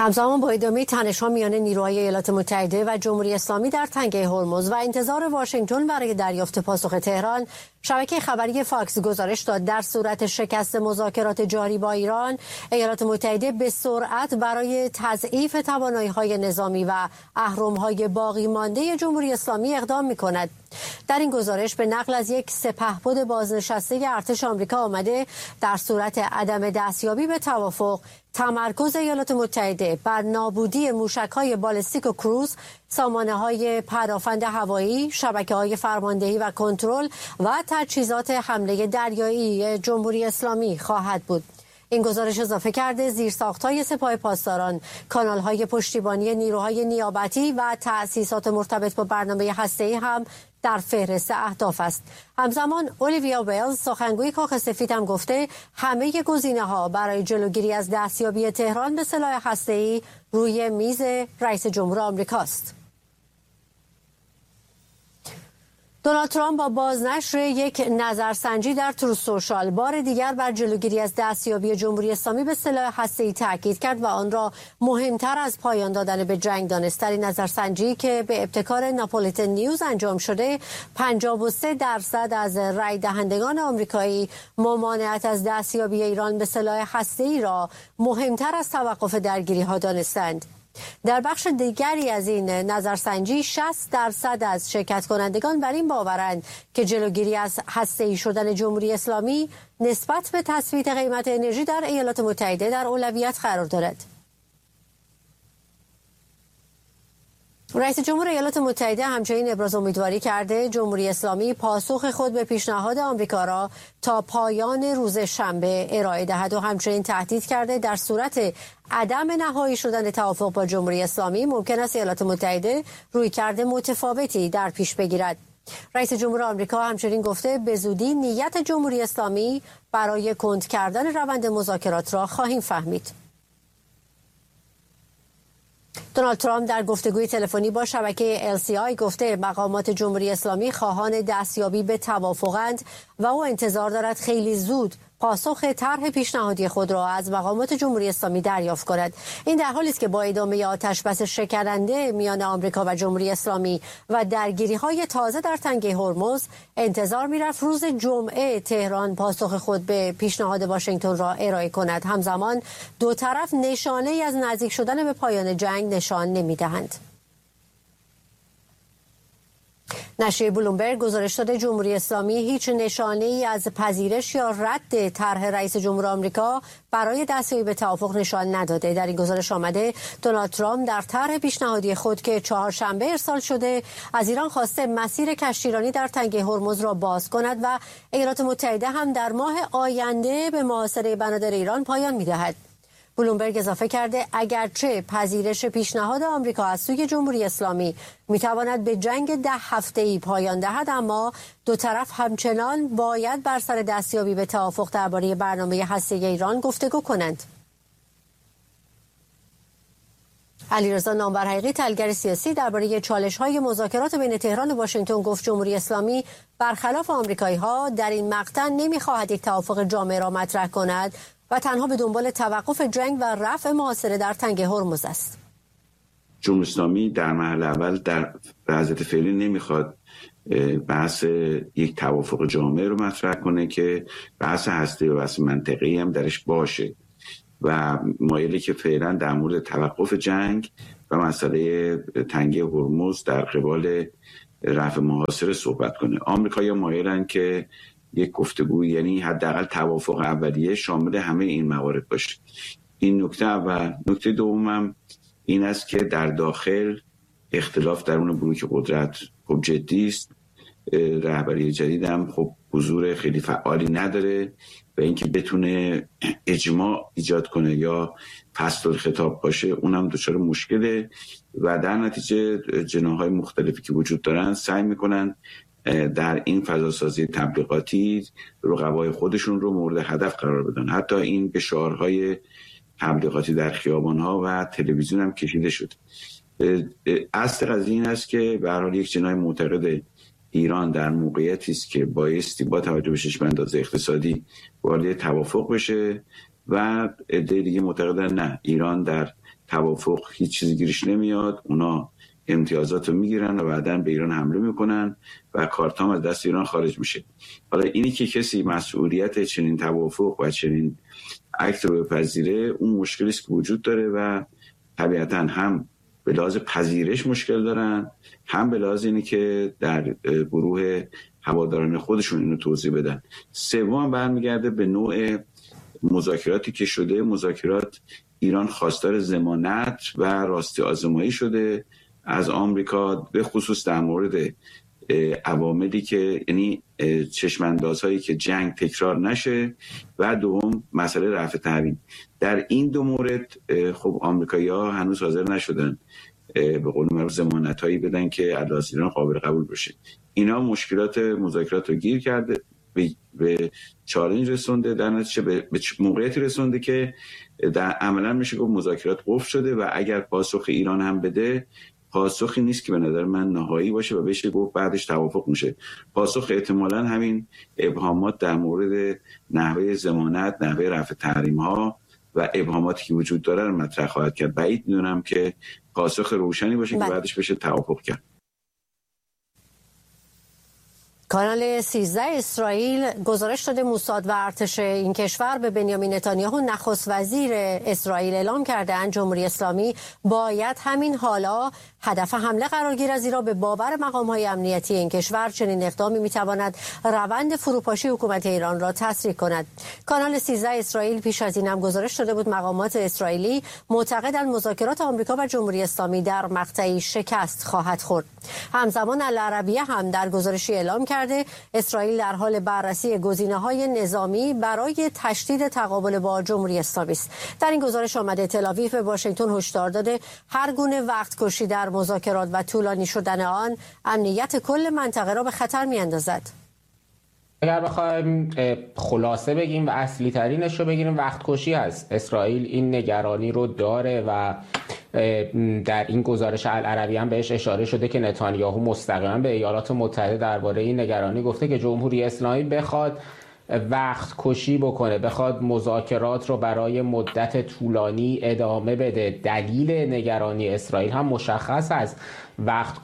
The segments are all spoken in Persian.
همزمان با ادامه تنش‌ها میان نیروهای ایالات متحده و جمهوری اسلامی در تنگه هرمز و انتظار واشنگتن برای دریافت پاسخ تهران، شبکه خبری فاکس گزارش داد در صورت شکست مذاکرات جاری با ایران، ایالات متحده به سرعت برای تضعیف توانایی‌های نظامی و اهرم‌های باقی مانده جمهوری اسلامی اقدام می‌کند. در این گزارش به نقل از یک سپهبد بازنشسته ارتش آمریکا آمده در صورت عدم دستیابی به توافق، تمرکز ایالات متحده بر نابودی موشک‌های بالستیک و کروز، سامانه‌های پدافند هوایی، شبکه‌های فرماندهی و کنترل و تجهیزات حمله دریایی جمهوری اسلامی خواهد بود. این گزارش اضافه کرده زیرساخت‌های سپاه پاسداران، کانال‌های پشتیبانی نیروهای نیابتی و تأسیسات مرتبط با برنامه هسته‌ای هم در فهرست اهداف است. همزمان اولیویا ویلز، سخنگوی کاخ سفید، هم گفته همه گزینه‌ها برای جلوگیری از دستیابی تهران به سلاح هسته‌ای روی میز رئیس جمهور آمریکاست. دونالد ترامپ با بازنشر یک نظرسنجی در تروث سوشال بار دیگر بر جلوگیری از دستیابی جمهوری اسلامی به سلاح هسته‌ای تاکید کرد و آن را مهمتر از پایان دادن به جنگ دانست. در این نظرسنجی که به ابتکار ناپولیتن نیوز انجام شده، 53% از رای دهندگان آمریکایی ممانعت از دستیابی ایران به سلاح هسته‌ای را مهمتر از توقف درگیری‌ها دانستند. در بخش دیگری از این نظرسنجی 60% از شرکت کنندگان بر این باورند که جلوگیری از هسته‌ای شدن جمهوری اسلامی نسبت به تثبیت قیمت انرژی در ایالات متحده در اولویت قرار دارد. رئیس جمهور ایالات متحده همچنین ابراز امیدواری کرده جمهوری اسلامی پاسخ خود به پیشنهاد آمریکا را تا پایان روز شنبه ارائه دهد و همچنین تهدید کرده در صورت عدم نهایی شدن توافق با جمهوری اسلامی ممکن است ایالات متحده رویکرد متفاوتی در پیش بگیرد. رئیس جمهور آمریکا همچنین گفته به زودی نیت جمهوری اسلامی برای کند کردن روند مذاکرات را خواهیم فهمید. دونالد ترامپ در گفتگوی تلفنی با شبکه LCI گفته مقامات جمهوری اسلامی خواهان دستیابی به توافقند و او انتظار دارد خیلی زود پاسخ طرح پیشنهادی خود را از مقامات جمهوری اسلامی دریافت کند. این در حالی است که با ادامه آتشبس شکننده میان آمریکا و جمهوری اسلامی و درگیری‌های تازه در تنگه هرمز، انتظار می‌رفت روز جمعه تهران پاسخ خود به پیشنهاد واشنگتن را ارائه کند. همزمان دو طرف نشانه‌ای از نزدیک شدن به پایان جنگ نشان نمی‌دهند. نشریه بلومبرگ گزارش داده جمهوری اسلامی هیچ نشانه‌ای از پذیرش یا رد طرح رئیس جمهور آمریکا برای دستیابی به توافق نشان نداده. در این گزارش آمده دونالد ترامپ در طرح پیشنهادی خود که چهارشنبه ارسال شده از ایران خواسته مسیر کشتیرانی در تنگه هرمز را باز کند و ایالات متحده هم در ماه آینده به محاصره بنادر ایران پایان می‌دهد. بلومبرگ اضافه کرده اگرچه پذیرش پیشنهاد آمریکا از سوی جمهوری اسلامی میتواند به جنگ 10 هفته‌ای پایان دهد، اما دو طرف همچنان باید بر سر دستیابی به توافق درباره برنامه هسته‌ای ایران گفتگو کنند. علیرضا نامورحقی، تحلیلگر سیاسی، درباره چالش‌های مذاکرات بین تهران و واشنگتن گفت جمهوری اسلامی برخلاف آمریکایی‌ها در این مقطع نمی‌خواهد یک توافق جامع را مطرح کند و تنها به دنبال توقف جنگ و رفع محاصره در تنگه هرمز است. جمهوری اسلامی در مرحله اول در وضعیت فعلی نمیخواد بحث یک توافق جامع رو مطرح کنه که بحث هسته و بحث منطقی هم درش باشه و مایلی که فعلا در مورد توقف جنگ و مسئله تنگه هرمز در قبال رفع محاصره صحبت کنه. آمریکایی‌ها مایلن که یک گفتگو، یعنی حداقل توافق اولیه شامل همه این موارد باشه. این نکته اول. نکته دومم این است که در داخل اختلاف درون بلوک قدرت خب جدی است. رهبری جدید هم خب حضور خیلی فعالی نداره و اینکه بتونه اجماع ایجاد کنه یا فصل الخطاب باشه اونم دچار مشکله و در نتیجه جناح‌های مختلفی که وجود دارن سعی میکنن در این فضاسازی تبلیغاتی رقبای خودشون رو مورد هدف قرار بدن. حتی این به شعارهای تبلیغاتی در خیابان‌ها و تلویزیون هم کشیده شد. اصل قضیه این است که به هر حال یک جناح معتقد ایران در موقعیتی است که بایستی با توجه به چشم‌انداز اقتصادی وارد توافق بشه و عده دیگه معتقدن نه، ایران در توافق هیچ چیزی گیرش نمیاد، اونا امتیازات رو میگیرن و بعداً به ایران حمله میکنن و کارتام از دست ایران خارج میشه. حالا اینی که کسی مسئولیت چنین توافق و چنین اکت رو بپذیره، اون مشکلی است که وجود داره و طبیعتاً هم به لحاظ پذیرش مشکل دارن، هم به لحاظ اینی که در گروه هواداران خودشون اینو توضیح بدن. سوم برمیگرده به نوع مذاکراتی که شده. مذاکرات ایران خواستار ضمانت و راستی آزمایی شده از آمریکا، به خصوص در مورد عواملی که یعنی چشماندازهایی که جنگ تکرار نشه و دوم مسئله رفع تحریم. در این دو مورد خب آمریکایی‌ها هنوز حاضر نشدن به قول معروف ضمانتایی بدن که علیه ایران قابل قبول بشه. اینا مشکلات مذاکرات رو گیر کرده، به چالش رسونده، در نتیجه به موقعیتی رسونده که در عملا میشه گفت مذاکرات قفل شده و اگر پاسخ ایران هم بده، پاسخی نیست که به نظر من نهایی باشه و بشه گفت بعدش توافق میشه. پاسخ احتمالاً همین ابهامات در مورد نحوه ضمانت، نحوه رفع تحریم ها و ابهاماتی که وجود داره رو مطرح خواهد کرد. بعید میدونم که پاسخ روشنی باشه که بعدش بشه توافق کرد. کانال 13 اسرائیل گزارش داده موساد و ارتش این کشور به بنیامین نتانیاهو نخست وزیر اسرائیل اعلام کرده‌اند جمهوری اسلامی باید همین حالا هدف حمله قرار گیرد، زیرا به باور مقام‌های امنیتی این کشور چنین اقدامی می‌تواند روند فروپاشی حکومت ایران را تسریع کند. کانال 13 اسرائیل پیش از این هم گزارش داده بود مقامات اسرائیلی معتقدند مذاکرات آمریکا و جمهوری اسلامی در مقطعی شکست خواهد خورد. همزمان العربیه هم در گزارشی اعلام کرده اسرائیل در حال بررسی گزینه‌های نظامی برای تشدید تقابل با جمهوری اسلامی است. در این گزارش آمده تل‌آویو به واشنگتن هشدار داده هر گونه وقت کشی در مذاکرات و طولانی شدن آن امنیت کل منطقه را به خطر می‌اندازد. اگر بخوایم خلاصه بگیم و اصلی ترینش رو بگیریم، وقت کشی هست. اسرائیل این نگرانی رو داره و در این گزارش العربی هم بهش اشاره شده که نتانیاهو مستقیما به ایالات متحده درباره این نگرانی گفته که جمهوری اسلامی بخواد وقت کشی بکنه، بخواد مذاکرات رو برای مدت طولانی ادامه بده. دلیل نگرانی اسرائیل هم مشخص است. وقت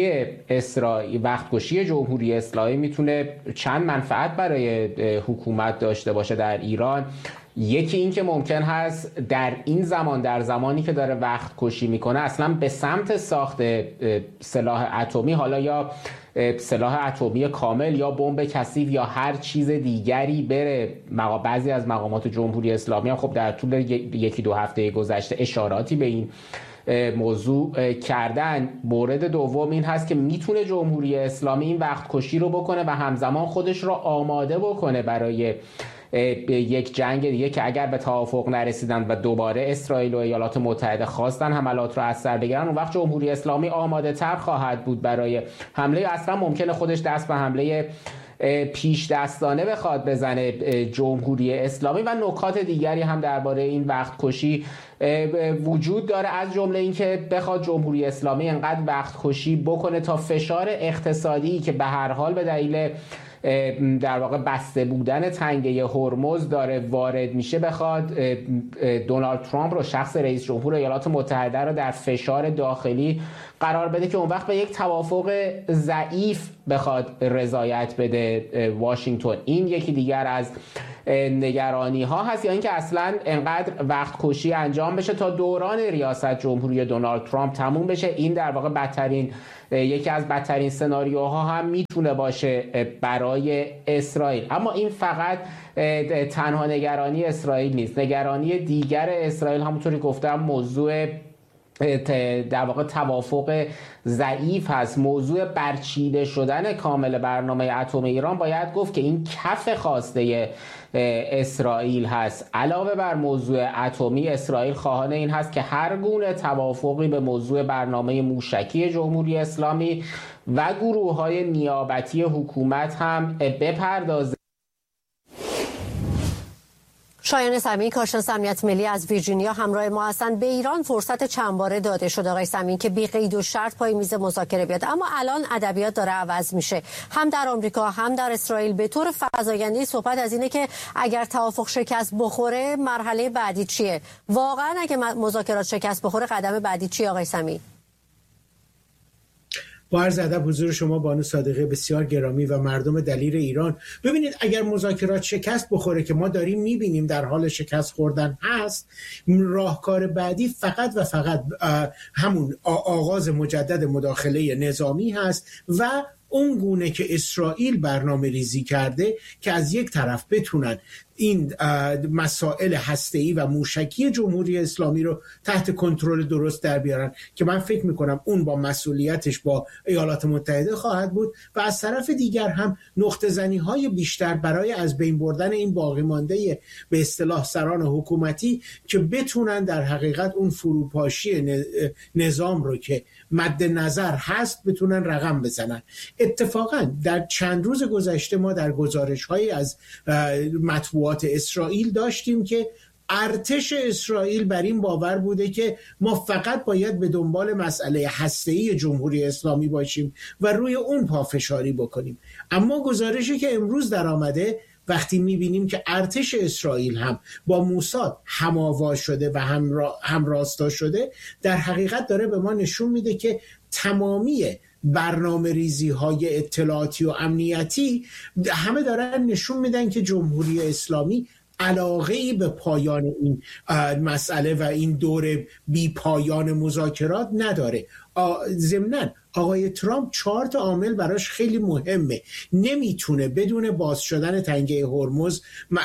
کشی جمهوری اسلامی میتونه چند منفعت برای حکومت داشته باشه در ایران. یکی این که ممکن هست در این زمان، در زمانی که داره وقت کشی میکنه، اصلا به سمت ساخت سلاح اتمی، حالا یا سلاح اتمی کامل یا بمب کثیف یا هر چیز دیگری بره. بعضی از مقامات جمهوری اسلامی هم خب در طول یکی دو هفته گذشته اشاراتی به این موضوع کردن. مورد دوم این هست که میتونه جمهوری اسلامی این وقت کشی رو بکنه و همزمان خودش رو آماده بکنه برای یک جنگ دیگه که اگر به توافق نرسیدن و دوباره اسرائیل و ایالات متحده خواستن حملات رو از سر بگیرن، اون وقت جمهوری اسلامی آماده تر خواهد بود برای حمله. اصلا ممکنه خودش دست به حمله پیش دستانه بخواد بزنه جمهوری اسلامی. و نکات دیگری هم درباره این وقت کشی وجود داره، از جمله این که بخواد جمهوری اسلامی انقدر وقت کشی بکنه تا فشار اقتصادی که به هر حال به دلیل در واقع بسته بودن تنگه هرمز داره وارد میشه، بخواد دونالد ترامپ رو، شخص رئیس جمهور ایالات متحده رو، در فشار داخلی قرار بده که اون وقت به یک توافق ضعیف بخواد رضایت بده واشنگتن. این یکی دیگر از نگرانی ها هست، یا اینکه اصلا انقدر وقت کشی انجام بشه تا دوران ریاست جمهوری دونالد ترامپ تموم بشه. این در واقع یکی از بدترین سناریوها هم میتونه باشه برای اسرائیل. اما این فقط تنها نگرانی اسرائیل نیست. نگرانی دیگر اسرائیل همونطوری گفتم موضوع در واقع توافق ضعیف هست. موضوع برچیده شدن کامل برنامه اتم ایران باید گفت که این کف خواسته اسرائیل هست. علاوه بر موضوع اتمی، اسرائیل خواهان این هست که هر گونه توافقی به موضوع برنامه موشکی جمهوری اسلامی و گروه‌های نیابتی حکومت هم بپردازه. شایان سمی، کارشناس امنیت ملی از ویرجینیا همراه ما هستند. به ایران فرصت چند باره داده شد آقای سمی که بی قید و شرط پای میز مذاکره بیاد، اما الان ادبیات داره عوض میشه. هم در آمریکا هم در اسرائیل به طور فزاینده صحبت از اینه که اگر توافق شکست بخوره مرحله بعدی چیه؟ واقعا اگه مذاکرات شکست بخوره قدم بعدی چیه آقای سمی؟ با عرض ادب حضور شما بانو صادقه بسیار گرامی و مردم دلیر ایران. ببینید اگر مذاکرات شکست بخوره که ما داریم میبینیم در حال شکست خوردن هست، راهکار بعدی فقط و فقط همون آغاز مجدد مداخله نظامی هست و اون گونه که اسرائیل برنامه ریزی کرده که از یک طرف بتونن این مسائل هسته‌ای و موشکی جمهوری اسلامی رو تحت کنترل درست در بیارن که من فکر میکنم اون با مسئولیتش با ایالات متحده خواهد بود و از طرف دیگر هم نقطه زنی های بیشتر برای از بین بردن این باقی مانده به اصطلاح سران حکومتی که بتونن در حقیقت اون فروپاشی نظام رو که مد نظر هست بتونن رقم بزنن. اتفاقا در چند روز گذشته ما در گزارش‌های از مطبوعات اسرائیل داشتیم که ارتش اسرائیل بر این باور بوده که ما فقط باید به دنبال مسئله هسته‌ای جمهوری اسلامی باشیم و روی اون پافشاری بکنیم. اما گزارشی که امروز در آمده وقتی میبینیم که ارتش اسرائیل هم با موساد هم‌آوا شده و هم راستا شده، در حقیقت داره به ما نشون میده که تمامی برنامه ریزی های اطلاعاتی و امنیتی همه دارن نشون میدن که جمهوری اسلامی علاقه‌ای به پایان این مسئله و این دور بی پایان مذاکرات نداره. ضمناً آقای ترامپ 4 عامل براش خیلی مهمه. نمیتونه بدون باز شدن تنگه هرمز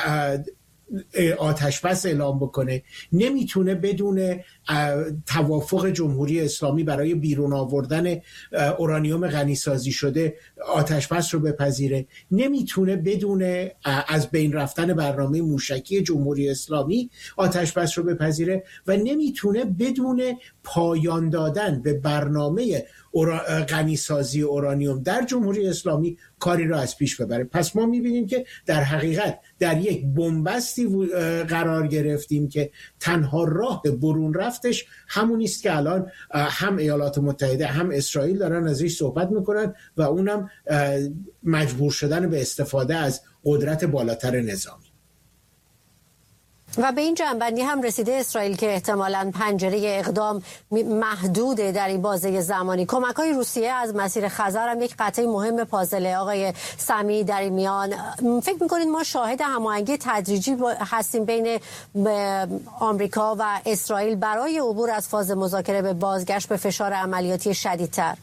آتش بس اعلام بکنه، نمیتونه بدون توافق جمهوری اسلامی برای بیرون آوردن اورانیوم غنیسازی شده آتش بس رو بپذیره، نمیتونه بدون از بین رفتن برنامه موشکی جمهوری اسلامی آتش بس رو بپذیره و نمیتونه بدون پایان دادن به برنامه غنیسازی اورانیوم در جمهوری اسلامی کاری را از پیش ببره. پس ما میبینیم که در حقیقت در یک بنبستی قرار گرفتیم که تنها راه برون رفتش همون است که الان هم ایالات متحده هم اسرائیل دارن ازش صحبت میکنن و اونم مجبور شدن به استفاده از قدرت بالاتر نظامی. و به این جنبندی هم رسیده اسرائیل که احتمالاً پنجره اقدام محدوده در این بازه زمانی. کمک‌های روسیه از مسیر خزر هم یک قطعه مهم پازله آقای سمی در این میان. فکر می‌کنید ما شاهد هماهنگی تدریجی هستیم بین آمریکا و اسرائیل برای عبور از فاز مذاکره به بازگشت به فشار عملیاتی شدیدتر؟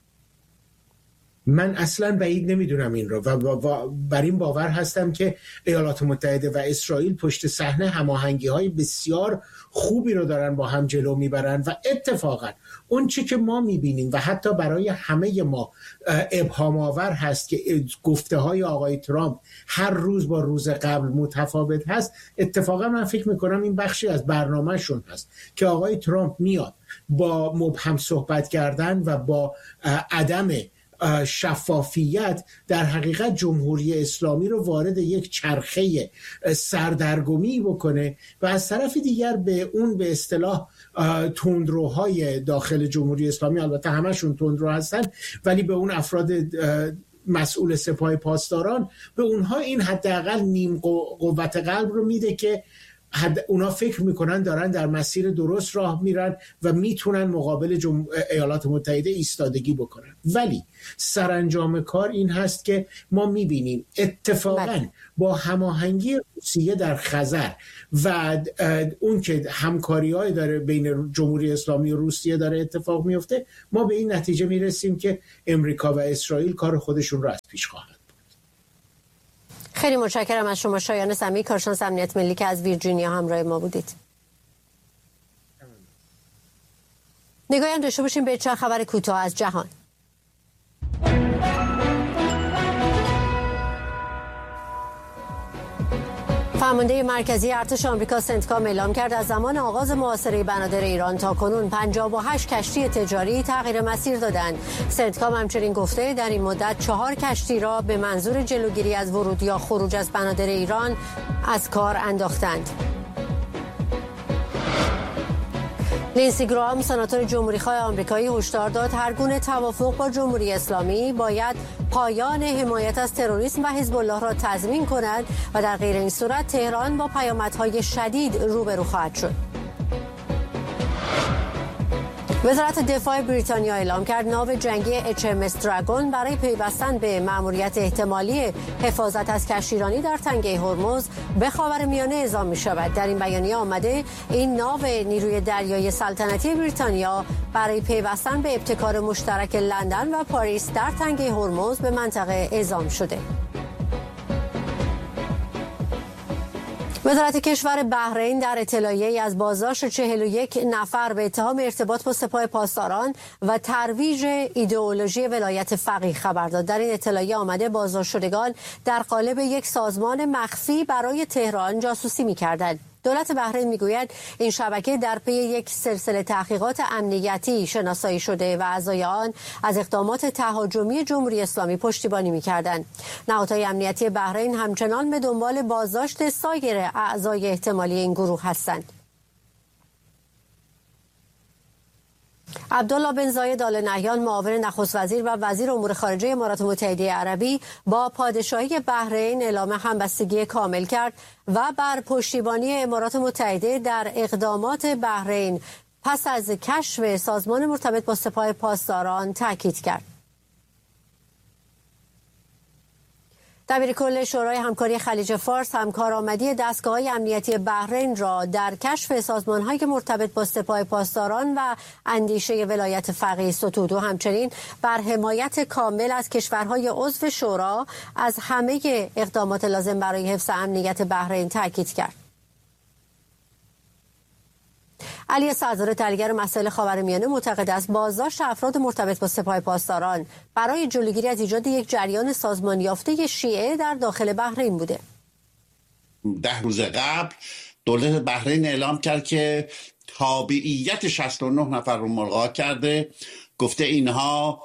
من اصلا بعید نمیدونم این رو و بر این باور هستم که ایالات متحده و اسرائیل پشت صحنه هماهنگی‌های بسیار خوبی رو دارن با هم جلو میبرن و اتفاقا اون چی که ما میبینیم و حتی برای همه ما ابهام آور هست که گفته های آقای ترامپ هر روز با روز قبل متفاوت هست، اتفاقا من فکر میکنم این بخشی از برنامهشون هست که آقای ترامپ میاد با مبهم صحبت کردن و با عدم شفافیت در حقیقت جمهوری اسلامی رو وارد یک چرخه سردرگمی بکنه و از طرف دیگر به اون به اصطلاح تندروهای داخل جمهوری اسلامی، البته همشون تندرو هستن، ولی به اون افراد مسئول سپاه پاسداران به اونها این حداقل نیم قوت قلب رو میده که اونا فکر میکنن دارن در مسیر درست راه میرن و میتونن مقابل ایالات متحده ایستادگی بکنن. ولی سرانجام کار این هست که ما میبینیم اتفاقا با هماهنگی روسیه در خزر و اون که همکاری‌های داره بین جمهوری اسلامی و روسیه داره اتفاق میفته، ما به این نتیجه میرسیم که امریکا و اسرائیل کار خودشون رو از پیش خواهند. خیلی متشکرم از شما شایان سمی، کارشناس امنیت ملی که از ویرجینیا همراه ما بودید. نگاهی هم داشته باشیم به چند خبر کوتاه از جهان. فرمانده مرکزی ارتش آمریکا سنتکام اعلام کرد از زمان آغاز محاصره بنادر ایران تا کنون 58 کشتی تجاری تغییر مسیر دادند. سنتکام همچنین گفته در این مدت 4 کشتی را به منظور جلوگیری از ورود یا خروج از بنادر ایران از کار انداختند. لینسی گراهام سناتور جمهوریخواه آمریکایی هشدار داد هر گونه توافق با جمهوری اسلامی باید پایان حمایت از تروریسم و حزب الله را تضمین کند و در غیر این صورت تهران با پیامدهای شدید روبرو خواهد شد. وزارت دفاع بریتانیا اعلام کرد ناو جنگی HMS دراگون برای پیوستن به مأموریت احتمالی حفاظت از کشتیرانی در تنگه هرمز به خاورمیانه اعزام می شود. در این بیانیه آمده این ناو نیروی دریایی سلطنتی بریتانیا برای پیوستن به ابتکار مشترک لندن و پاریس در تنگه هرمز به منطقه اعزام شده. وزارت کشور بحرین در اطلاعیه‌ای از بازداشت 41 نفر به اتهام ارتباط با سپاه پاسداران و ترویج ایدئولوژی ولایت فقیه خبر داد. در این اطلاعیه آمده بازداشت شدگان در قالب یک سازمان مخفی برای تهران جاسوسی می‌کردند. دولت بحرین میگوید این شبکه در پی یک سلسله تحقیقات امنیتی شناسایی شده و اعضای آن از اقدامات تهاجمی جمهوری اسلامی پشتیبانی میکردند. نهادهای امنیتی بحرین همچنان به دنبال بازداشت سایر اعضای احتمالی این گروه هستند. عبدالله بن زاید آل نهیان معاون نخست وزیر و وزیر امور خارجه امارات متحده عربی با پادشاهی بحرین اعلام همبستگی کامل کرد و بر پشتیبانی امارات متحده در اقدامات بحرین پس از کشف سازمان مرتبط با سپاه پاسداران تاکید کرد. دبیرکل شورای همکاری خلیج فارس همکارآمدی دستگاه‌های امنیتی بحرین را در کشف سازمان‌های مرتبط با سپاه پاسداران و اندیشه ولایت فقیه ستود و همچنین بر حمایت کامل از کشورهای عضو شورا از همه اقدامات لازم برای حفظ امنیت بحرین تاکید کرد. علی سردار تحلیلگر مسائل خاورمیانه معتقد است بازداشت افراد مرتبط با سپاه پاسداران برای جلوگیری از ایجاد یک جریان سازمان یافته شیعه در داخل بحرین بوده. 10 روز قبل دولت بحرین اعلام کرد که تابعیت 69 نفر رو ملغا کرده، گفته اینها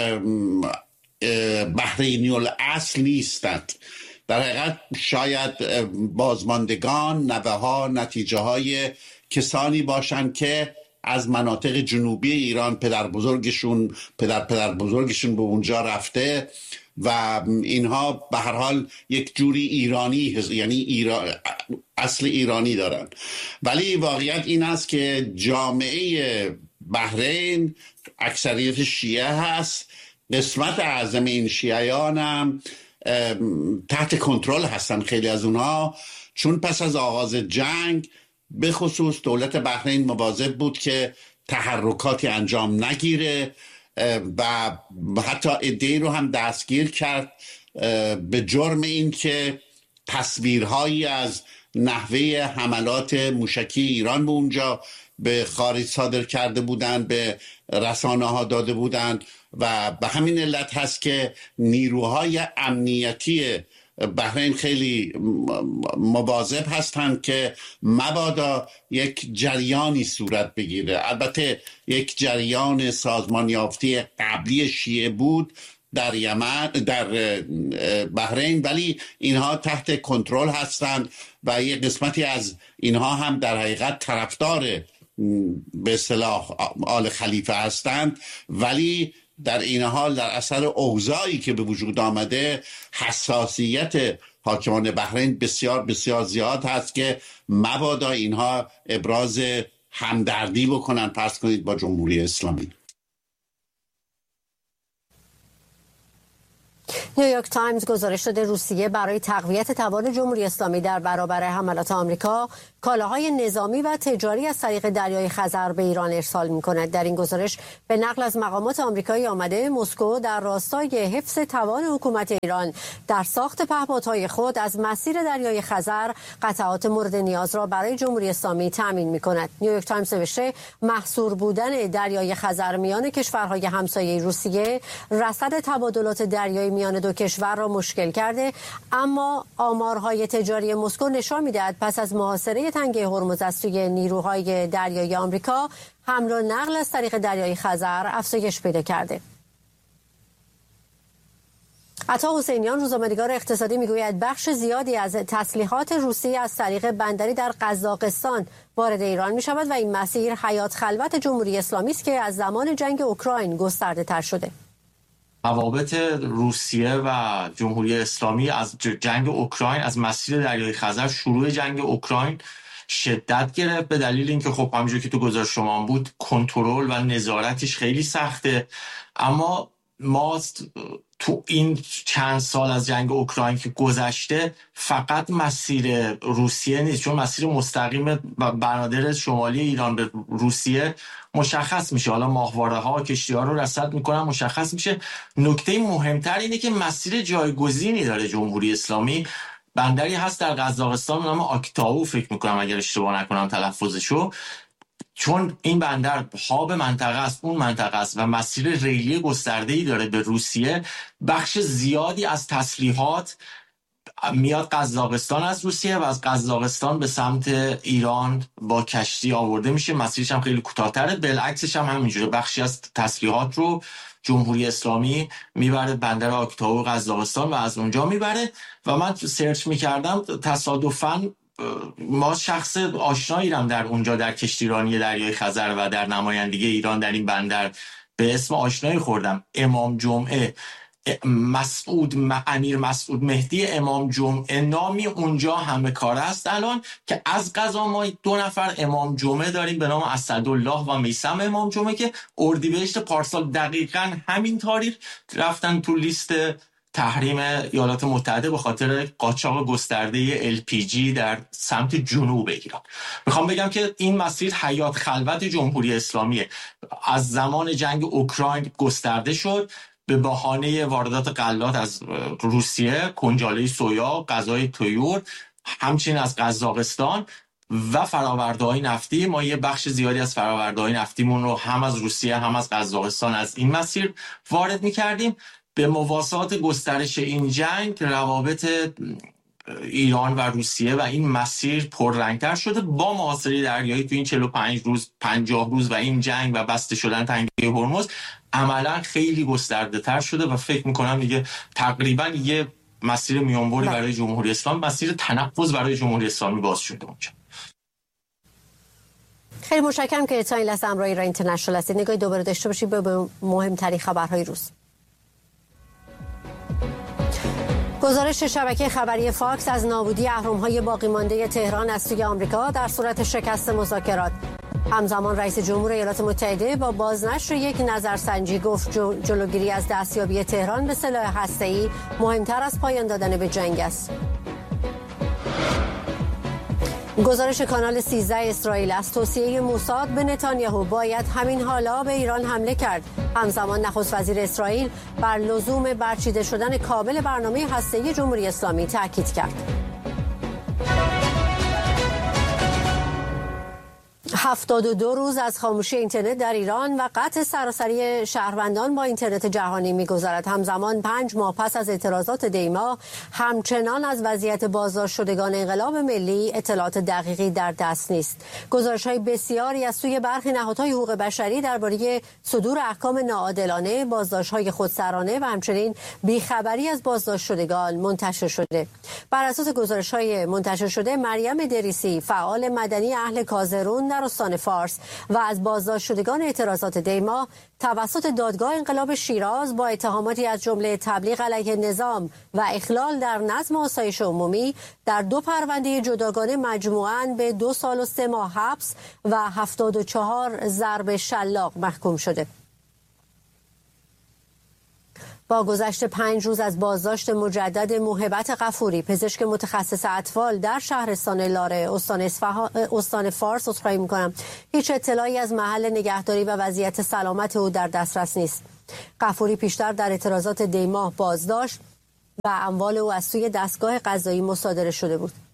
بحرینی الاصل نیستند. در حقیقت شاید بازماندگان، نوه‌ها، نتیجه های کسانی باشند که از مناطق جنوبی ایران پدر بزرگشون به اونجا رفته و اینها به هر حال یک جوری ایرانی یعنی اصل ایرانی دارن. ولی واقعیت این است که جامعه بحرین اکثریت شیعه هست. قسمت اعظم این شیعیان هم تحت کنترل هستن، خیلی از اونها، چون پس از آغاز جنگ به خصوص دولت بحرین مواظب بود که تحرکاتی انجام نگیره و حتی عده‌ای رو هم دستگیر کرد به جرم این که تصویرهایی از نحوه حملات موشکی ایران به اونجا به خارج صادر کرده بودند، به رسانه ها داده بودند و به همین علت هست که نیروهای امنیتی بحرین خیلی مواظب هستند که مبادا یک جریانی صورت بگیره. البته یک جریان سازمان یافته قبلی شیعه بود در بحرین، ولی اینها تحت کنترل هستند و یک قسمتی از اینها هم در حقیقت طرفدار به اصطلاح آل خلیفه هستند، ولی در این حال در اثر اوضاعی که به وجود آمده حساسیت حاکمان بحرین بسیار بسیار زیاد هست که مبادا اینها ابراز همدردی بکنن فرض کنید با جمهوری اسلامی. نیویورک تایمز گزارش داده روسیه برای تقویت توان جمهوری اسلامی در برابر حملات آمریکا کالاهای نظامی و تجاری از طریق دریای خزر به ایران ارسال می‌کند. در این گزارش به نقل از مقامات آمریکایی آمده مسکو در راستای حفظ توان حکومت ایران در ساخت پهپادهای خود از مسیر دریای خزر قطعات مورد نیاز را برای جمهوری اسلامی تامین می‌کند. نیویورک تایمز نوشته محصور بودن دریای خزر میان کشورهای همسایه روسیه رصد تبادلات دریایی میان دو کشور را مشکل کرده، اما آمارهای تجاری مسکو نشان می‌دهد پس از محاصره تنگه هرمز از سوی نیروهای دریایی آمریکا، حمل و نقل از طریق دریای خزر افزایش پیدا کرده. عطا حسینیان، روزنامه‌نگار اقتصادی، میگوید بخش زیادی از تسلیحات روسیه از طریق بندری در قزاقستان وارد ایران می شود و این مسیر حیات خلوت جمهوری اسلامی است که از زمان جنگ اوکراین گسترده تر شده. روابط روسیه و جمهوری اسلامی از جنگ اوکراین، از مسیر دریای خزر، شروع جنگ اوکراین شدت گرفت به دلیل اینکه خب همونجوری که تو گزارش شما بود کنترل و نظارتش خیلی سخته. اما ما تو این چند سال از جنگ اوکراین که گذشته فقط مسیر روسیه نیست، چون مسیر مستقیم بنادر شمالی ایران به روسیه مشخص میشه، حالا ماهواره ها کشتی ها رو رصد میکنن مشخص میشه. نکته مهمتر اینه که مسیر جایگزینی داره جمهوری اسلامی. بندری هست در قزاقستان به نام آکتاو، فکر میکنم اگر اشتباه نکنم تلفظشو، چون این بندر هاب منطقه است، اون منطقه است و مسیر ریلی گسترده‌ای داره به روسیه، بخش زیادی از تسلیحات میاد قزاقستان از روسیه و از قزاقستان به سمت ایران با کشتی آورده میشه. مسیرش هم خیلی کوتاه‌تره. بالعکسش هم همینجوره، بخشی از تسلیحات رو جمهوری اسلامی میبره بندر آکتاو قزاقستان و از اونجا میبره. و من سرچ میکردم تصادفاً ما شخص آشنایی رم در اونجا در کشتیرانی دریای خزر و در نمایندگی ایران در این بندر به اسم آشنایی خوردم، امام جمعه امیر مسعود مهدی امام جمعه نامی اونجا همه کار است الان، که از قضا ما 2 نفر امام جمعه داریم به نام اسدالله و میثم امام جمعه که اردیبهشت پارسال دقیقاً همین تاریخ رفتن تو لیست تحریم ایالات متحده به خاطر قاچاق گسترده LPG در سمت جنوب ایران. میخوام بگم که این مسیر حیات خلوت جمهوری اسلامیه. از زمان جنگ اوکراین گسترده شد به بهانه واردات غلات از روسیه، کنجاله سویا، غذای طیور، همچنین از قزاقستان و فرآورده‌های نفتی. ما یه بخش زیادی از فرآورده‌های نفتیمون رو هم از روسیه هم از قزاقستان از این مسیر وارد می‌کردیم. به مواسات گسترش این جنگ روابط ایران و روسیه و این مسیر پررنگتر شده. با محاصره دریایی تو این 45 روز 50 روز و این جنگ و بسته شدن تنگه هرمز عملا خیلی گسترده تر شده و فکر میکنم دیگه تقریبا یه مسیر میانبری برای جمهوری اسلامی، مسیر تنفس برای جمهوری اسلامی باز شده اونجا. خیلی متشکرم که تا این لحظه همراه ایران اینترنشنال هستید. نگاهی دوباره داشته باشید به مهمترین خبرهای روز. گزارش شبکه خبری فاکس از نابودی اهرم‌های باقی مانده تهران از سوی آمریکا در صورت شکست مذاکرات. همزمان رئیس جمهور ایالات متحده با بازنشر یک نظرسنجی گفت جلوگیری از دستیابی تهران به سلاح هسته‌ای مهمتر از پایان دادن به جنگ است. گزارش کانال 13 اسرائیل از توصیه موساد به نتانیاهو باید همین حالا به ایران حمله کرد. همزمان نخست وزیر اسرائیل بر لزوم برچیده شدن کامل برنامه هسته‌ای جمهوری اسلامی تاکید کرد. 72 روز از خاموشی اینترنت در ایران و قطع سراسری شهروندان با اینترنت جهانی می‌گذرد. همزمان 5 ماه پس از اعتراضات دیما همچنان از وضعیت بازداشت شدگان انقلاب ملی اطلاعات دقیقی در دست نیست. گزارش‌های بسیاری از سوی برخی نهادهای حقوق بشری درباره صدور احکام ناعادلانه، بازداشت‌های خودسرانه و همچنین بیخبری از بازداشت شدگان منتشر شده. بر اساس گزارش‌های منتشر شده، مریم دریسی، فعال مدنی اهل کازرون در استان فارس و از بازداشت شدگان اعتراضات دیما توسط دادگاه انقلاب شیراز با اتهاماتی از جمله تبلیغ علیه نظام و اخلال در نظم آسایش عمومی در 2 پرونده جداگانه مجموعاً به 2 سال و 3 ماه حبس و 74 ضرب شلاق محکوم شده. با گذشت 5 روز از بازداشت مجدد موهبت غفوری، پزشک متخصص اطفال در شهرستان لاره استان فارس، هیچ اطلاعی از محل نگهداری و وضعیت سلامت او در دسترس نیست. غفوری پیشتر در اعتراضات دیماه بازداشت و اموال او از سوی دستگاه قضایی مصادره شده بود.